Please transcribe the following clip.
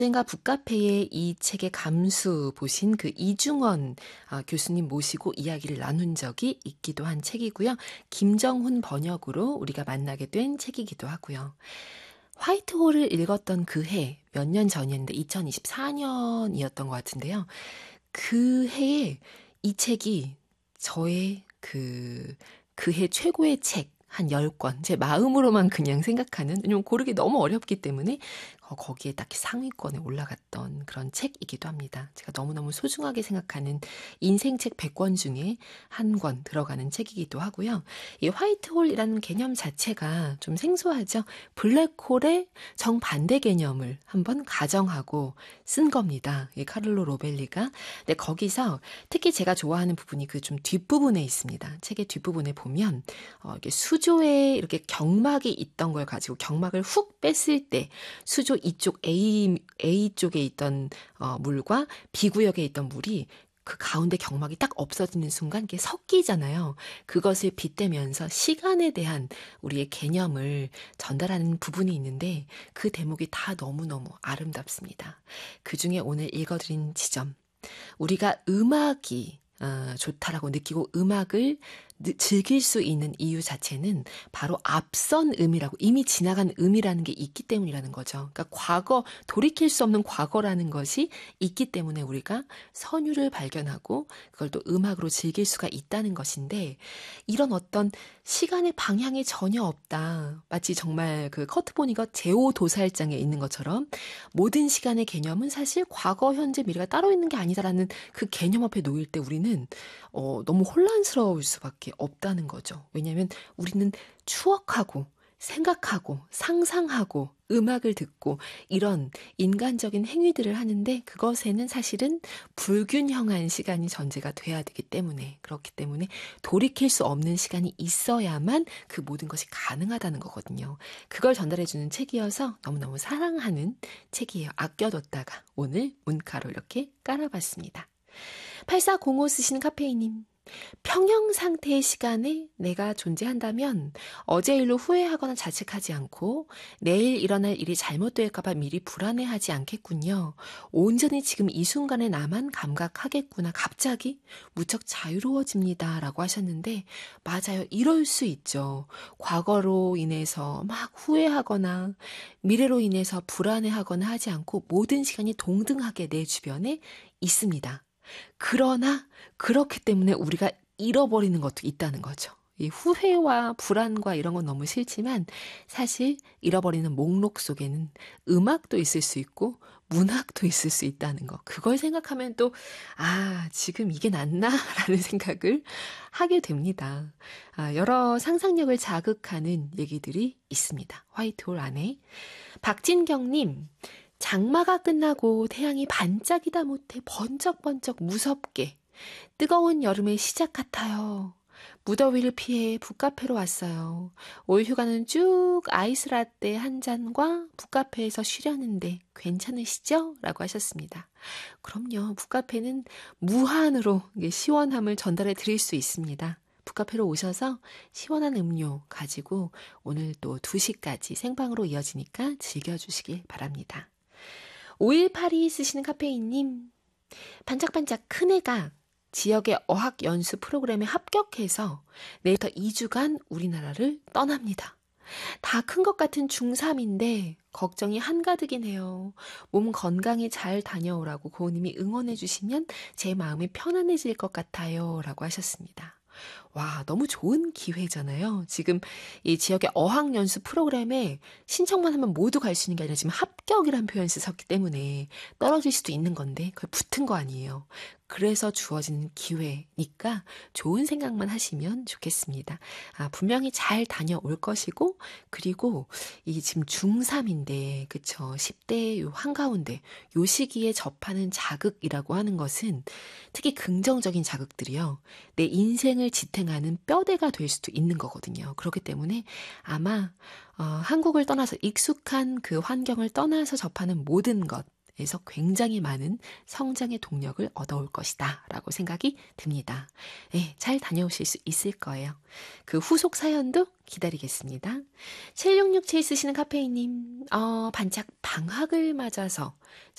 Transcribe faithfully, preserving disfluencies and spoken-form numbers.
언젠가 북카페에 이 책의 감수 보신 그 이중원 아, 교수님 모시고 이야기를 나눈 적이 있기도 한 책이고요. 김정훈 번역으로 우리가 만나게 된 책이기도 하고요. 화이트홀을 읽었던 그 해, 몇 년 전이었는데 이천이십사 년이었던 것 같은데요. 그 해에 이 책이 저의 그, 그 해 최고의 책, 한 열 권, 제 마음으로만 그냥 생각하는, 왜냐면 고르기 너무 어렵기 때문에 어, 거기에 딱 상위권에 올라갔던 그런 책이기도 합니다. 제가 너무너무 소중하게 생각하는 인생책 백 권 중에 한 권 들어가는 책이기도 하고요. 이 화이트홀이라는 개념 자체가 좀 생소하죠. 블랙홀의 정반대 개념을 한번 가정하고 쓴 겁니다. 이 카를로 로벨리가. 근데 거기서 특히 제가 좋아하는 부분이 그 좀 뒷부분에 있습니다. 책의 뒷부분에 보면 어, 이게 수조에 이렇게 경막이 있던 걸 가지고 경막을 훅 뺐을 때 수조 이쪽 A, A 쪽에 있던 어, 물과 B 구역에 있던 물이 그 가운데 경막이 딱 없어지는 순간 이게 섞이잖아요. 그것을 빗대면서 시간에 대한 우리의 개념을 전달하는 부분이 있는데 그 대목이 다 너무너무 아름답습니다. 그중에 오늘 읽어드린 지점. 우리가 음악이 어, 좋다라고 느끼고 음악을 느- 즐길 수 있는 이유 자체는 바로 앞선 음이라고 이미 지나간 음이라는 게 있기 때문이라는 거죠. 그러니까 과거, 돌이킬 수 없는 과거라는 것이 있기 때문에 우리가 선율을 발견하고 그걸 또 음악으로 즐길 수가 있다는 것인데 이런 어떤 시간의 방향이 전혀 없다. 마치 정말 그 커트 보니가 제오 도살장에 있는 것처럼 모든 시간의 개념은 사실 과거, 현재, 미래가 따로 있는 게 아니다라는 그 개념 앞에 놓일 때 우리는 어, 너무 혼란스러울 수밖에 없다는 거죠. 왜냐하면 우리는 추억하고 생각하고 상상하고 음악을 듣고 이런 인간적인 행위들을 하는데 그것에는 사실은 불균형한 시간이 전제가 돼야 되기 때문에 그렇기 때문에 돌이킬 수 없는 시간이 있어야만 그 모든 것이 가능하다는 거거든요. 그걸 전달해주는 책이어서 너무너무 사랑하는 책이에요. 아껴뒀다가 오늘 문가로 이렇게 깔아봤습니다. 팔사공오 쓰시는 카페이님. 평형 상태의 시간에 내가 존재한다면 어제 일로 후회하거나 자책하지 않고 내일 일어날 일이 잘못될까봐 미리 불안해하지 않겠군요. 온전히 지금 이 순간에 나만 감각하겠구나. 갑자기 무척 자유로워집니다. 라고 하셨는데 맞아요. 이럴 수 있죠. 과거로 인해서 막 후회하거나 미래로 인해서 불안해하거나 하지 않고 모든 시간이 동등하게 내 주변에 있습니다. 그러나 그렇기 때문에 우리가 잃어버리는 것도 있다는 거죠. 이 후회와 불안과 이런 건 너무 싫지만 사실 잃어버리는 목록 속에는 음악도 있을 수 있고 문학도 있을 수 있다는 거. 그걸 생각하면 또, 아, 지금 이게 낫나? 라는 생각을 하게 됩니다. 아, 여러 상상력을 자극하는 얘기들이 있습니다. 화이트홀 안에. 박진경님, 장마가 끝나고 태양이 반짝이다 못해 번쩍번쩍 무섭게 뜨거운 여름의 시작 같아요. 무더위를 피해 북카페로 왔어요. 올 휴가는 쭉 아이스라떼 한 잔과 북카페에서 쉬려는데 괜찮으시죠? 라고 하셨습니다. 그럼요. 북카페는 무한으로 시원함을 전달해 드릴 수 있습니다. 북카페로 오셔서 시원한 음료 가지고 오늘 또 두 시까지 생방으로 이어지니까 즐겨주시길 바랍니다. 오일팔이 쓰시는 카페인님, 반짝반짝 큰애가 지역의 어학연수 프로그램에 합격해서 내일부터 이 주간 우리나라를 떠납니다. 다 큰 것 같은 중삼인데 걱정이 한가득이긴 해요. 몸 건강히 잘 다녀오라고 고우님이 응원해 주시면 제 마음이 편안해질 것 같아요. 라고 하셨습니다. 와, 너무 좋은 기회잖아요. 지금 이 지역의 어학연수 프로그램에 신청만 하면 모두 갈 수 있는 게 아니라 지금 합격이라는 표현이 썼기 때문에 떨어질 수도 있는 건데 그걸 붙은 거 아니에요. 그래서 주어지는 기회니까 좋은 생각만 하시면 좋겠습니다. 아, 분명히 잘 다녀올 것이고, 그리고 이 지금 중삼인데, 그쵸. 십 대 요 한가운데, 요 시기에 접하는 자극이라고 하는 것은 특히 긍정적인 자극들이요. 내 인생을 지탱하는 뼈대가 될 수도 있는 거거든요. 그렇기 때문에 아마, 어, 한국을 떠나서 익숙한 그 환경을 떠나서 접하는 모든 것, 에서 굉장히 많은 성장의 동력을 얻어올 것이다 라고 생각이 듭니다. 네, 잘 다녀오실 수 있을 거예요. 그 후속 사연도 기다리겠습니다. 칠육육칠 쓰시는 카페이님, 어, 반짝 방학을 맞아서